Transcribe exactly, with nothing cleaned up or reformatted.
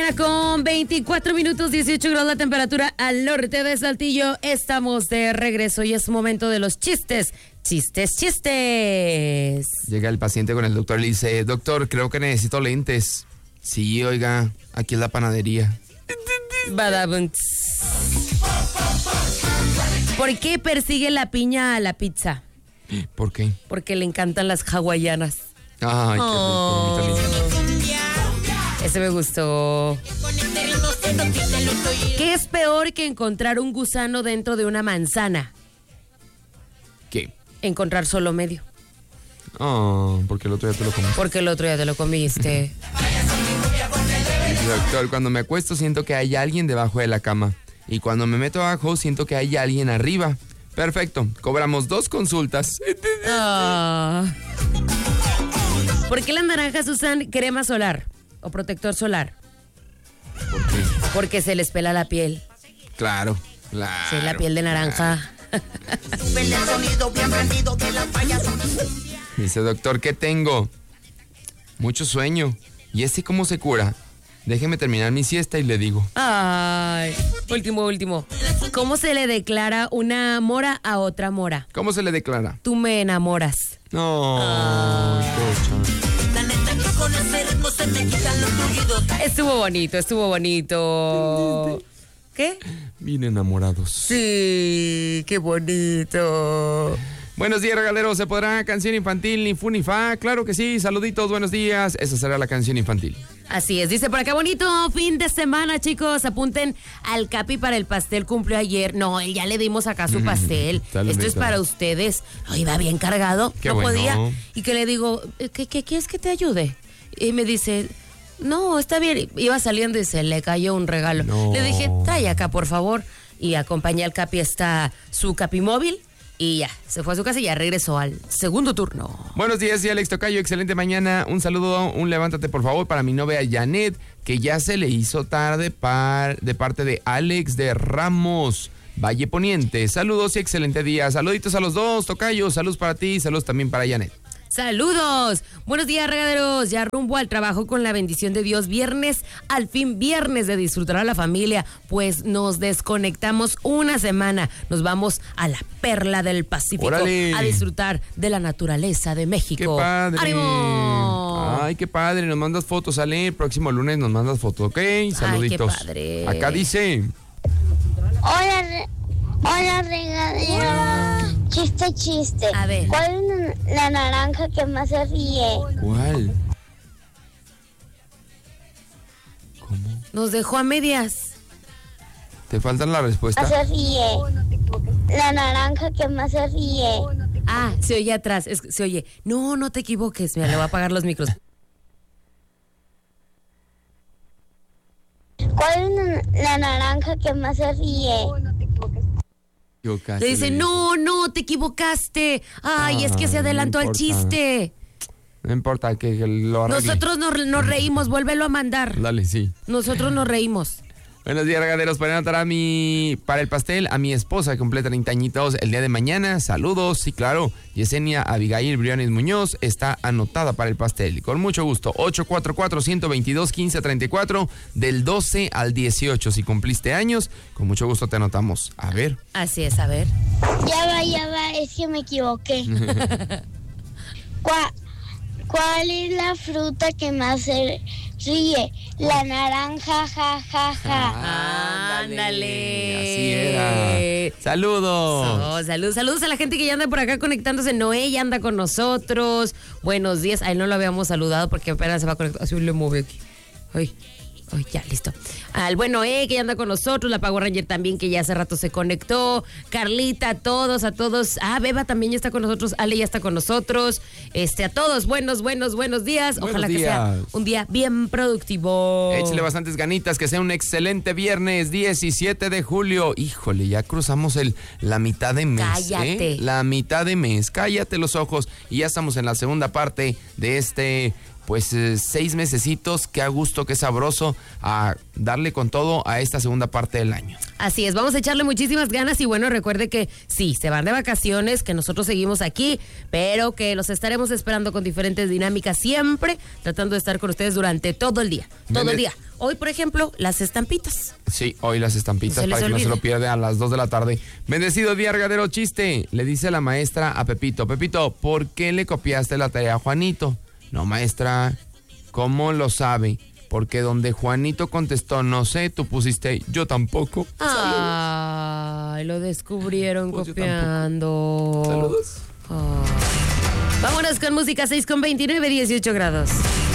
mañana con veinticuatro minutos, dieciocho grados la temperatura al norte de Saltillo. Estamos de regreso y es momento de los chistes. Chistes, chistes. Llega el paciente con el doctor y le dice: doctor, creo que necesito lentes. Sí, oiga, aquí es la panadería. Badabunts. ¿Por qué persigue la piña a la pizza? ¿Por qué? Porque le encantan las hawaianas. Ay, qué Oh. rico. Ese me gustó. ¿Qué es peor que encontrar un gusano dentro de una manzana? ¿Qué? Encontrar solo medio. Oh, porque el otro día te lo comiste. Porque el otro día te lo comiste. Doctor, cuando me acuesto siento que hay alguien debajo de la cama. Y cuando me meto abajo siento que hay alguien arriba. Perfecto, cobramos dos consultas. Oh. ¿Por qué las naranjas usan crema solar o protector solar? ¿Por qué? Porque se les pela la piel. Claro, claro. Sí, la piel de naranja. Dice: doctor, ¿qué tengo? Mucho sueño. ¿Y este cómo se cura? Déjeme terminar mi siesta y le digo. Ay, último, último. ¿Cómo se le declara una mora a otra mora? ¿Cómo se le declara? Tú me enamoras. No, Ah. cocha. Estuvo bonito, estuvo bonito. ¿Qué? Bien enamorados. Sí, qué bonito. Buenos días, regaleros. ¿Se podrá canción infantil ni fu ni fa? Claro que sí. Saluditos, buenos días. Esa será la canción infantil. Así es, dice por acá: bonito fin de semana, chicos. Apunten al Capi para el pastel, cumplió ayer. No, él ya le dimos acá su pastel. Dale, Esto es neta. para ustedes. No, iba bien cargado, Qué no bueno. podía. Y que le digo: ¿qué, qué quieres que te ayude? Y me dice: no, está bien. Iba saliendo y se le cayó un regalo. No. Le dije: trae acá, por favor. Y acompañé al Capi hasta su Capi móvil. Y ya, se fue a su casa y ya regresó al segundo turno. Buenos días, y Alex Tocayo, excelente mañana. Un saludo, un levántate por favor para mi novia Janet, que ya se le hizo tarde par, de parte de Alex de Ramos, Valle Poniente. Saludos y excelente día. Saluditos a los dos, Tocayo. Saludos para ti, saludos también para Janet. ¡Saludos! Buenos días, regaderos. Ya rumbo al trabajo con la bendición de Dios. Viernes, al fin viernes de disfrutar a la familia, pues nos desconectamos una semana. Nos vamos a la perla del Pacífico. ¡Órale! A disfrutar de la naturaleza de México. ¡Qué padre! ¡Ánimo! Ay, qué padre. Nos mandas fotos, Ale. El próximo lunes nos mandas fotos, ¿ok? Saluditos. qué padre. Acá dice: Hola, re- hola regadera. Chiste, chiste. A ver. ¿Cuál es la naranja que más se ríe? ¿cuál? ¿Cómo? Nos dejó a medias. ¿Te faltan la respuesta? Más se ríe. La naranja que más se ríe. Ah, se oye atrás. Es- se oye. No, no te equivoques. Mira, le voy a apagar los micros. ¿Cuál es la naranja que más se ríe? Equivocaste, Le dice: le no, no, te equivocaste. Ay, es que se Ah, no adelantó al importa. chiste. No importa, que, que lo arregle. Nosotros nos, nos reímos, vuélvelo a mandar. Dale, sí. Nosotros nos reímos. Buenos días, regaderos. Para anotar a mi, para el pastel a mi esposa que cumple treinta añitos el día de mañana. Saludos, sí, claro. Yesenia Abigail Briones Muñoz está anotada para el pastel. Con mucho gusto. ocho cuatro cuatro, uno dos dos, uno cinco tres cuatro del doce al dieciocho. Si cumpliste años, con mucho gusto te anotamos. A ver. Así es, a ver. Ya va, ya va, es que me equivoqué. ¿Cuál, ¿Cuál es la fruta que más se ríe? La naranja, ja, ja, ja. Ándale. Así era. Saludos. Oh, saludos, saludos a la gente que ya anda por acá conectándose. Noé ya anda con nosotros. Buenos días. Ahí no lo habíamos saludado porque apenas se va a conectar. Así le mueve aquí. Ay. Ay, ya, listo. Al buen Noé, que ya anda con nosotros. La Power Ranger también, que ya hace rato se conectó. Carlita, a todos, a todos. Ah, Beba también ya está con nosotros. Ale ya está con nosotros. Este, a todos, buenos, buenos, buenos días. Buenos Ojalá que días. sea un día bien productivo. Échale bastantes ganitas, que sea un excelente viernes diecisiete de julio. Híjole, ya cruzamos el la mitad de mes. Cállate. ¿eh? La mitad de mes. Cállate los ojos. Y ya estamos en la segunda parte de este pues eh, seis mesecitos, qué a gusto, qué sabroso, a darle con todo a esta segunda parte del año. Así es, vamos a echarle muchísimas ganas y bueno, recuerde que sí, se van de vacaciones, que nosotros seguimos aquí, pero que los estaremos esperando con diferentes dinámicas siempre, tratando de estar con ustedes durante todo el día, todo Vende- el día. Hoy, por ejemplo, las estampitas. Sí, hoy las estampitas No se les para que no se olvide. lo pierdan a las dos de la tarde. Bendecido día, Argadero chiste. Le dice la maestra a Pepito, Pepito, ¿por qué le copiaste la tarea a Juanito? No, maestra, ¿cómo lo sabe? Porque donde Juanito contestó, no sé, tú pusiste, yo tampoco. Ay, lo descubrieron Pues yo copiando. Saludos. Ay. Vámonos con música seis con veintinueve, dieciocho grados.